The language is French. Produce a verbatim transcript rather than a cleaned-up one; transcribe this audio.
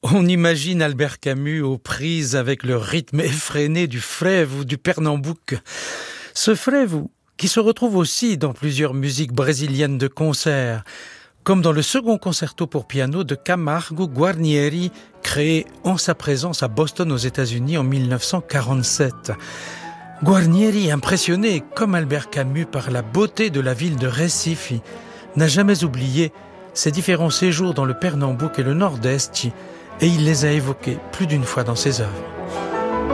On imagine Albert Camus aux prises avec le rythme effréné du Frevo ou du Pernambouc. Ce Frevo qui se retrouve aussi dans plusieurs musiques brésiliennes de concert, comme dans le second concerto pour piano de Camargo Guarnieri, créé en sa présence à Boston aux États-Unis en mille neuf cent quarante-sept. Guarnieri, impressionné comme Albert Camus par la beauté de la ville de Recife, n'a jamais oublié ses différents séjours dans le Pernambouc et le Nord-Est, et il les a évoqués plus d'une fois dans ses œuvres.